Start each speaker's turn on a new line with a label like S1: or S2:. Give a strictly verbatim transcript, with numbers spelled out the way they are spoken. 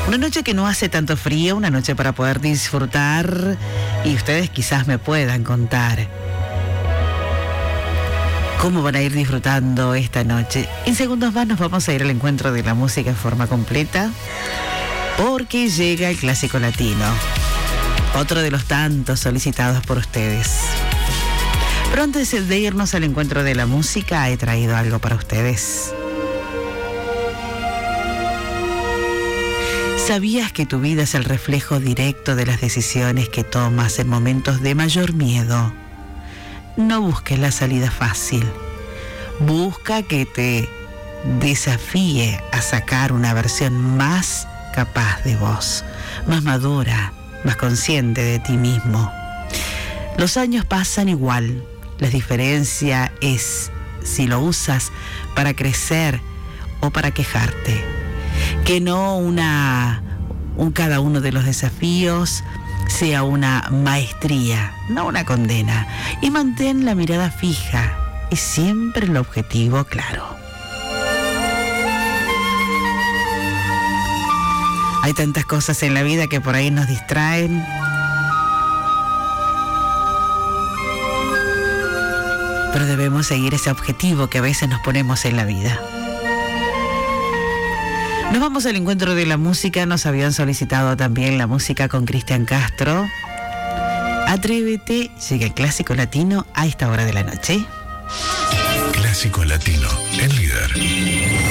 S1: Una noche que no hace tanto frío, una noche para poder disfrutar, y ustedes quizás me puedan contar cómo van a ir disfrutando esta noche. En segundos más nos vamos a ir al encuentro de la música en forma completa, porque llega el Clásico Latino, otro de los tantos solicitados por ustedes. Pero antes de irnos al encuentro de la música, he traído algo para ustedes. ¿Sabías que tu vida es el reflejo directo de las decisiones que tomas en momentos de mayor miedo? No busques la salida fácil. Busca que te desafíe a sacar una versión más capaz de vos, más madura, más consciente de ti mismo. Los años pasan igual. La diferencia es si lo usas para crecer o para quejarte. Que no una, un cada uno de los desafíos sea una maestría, no una condena. Y mantén la mirada fija y siempre el objetivo claro. Hay tantas cosas en la vida que por ahí nos distraen. Pero debemos seguir ese objetivo que a veces nos ponemos en la vida. Nos vamos al encuentro de la música. Nos habían solicitado también la música con Cristian Castro. Atrévete, llega el Clásico Latino a esta hora de la noche.
S2: Clásico Latino, el líder.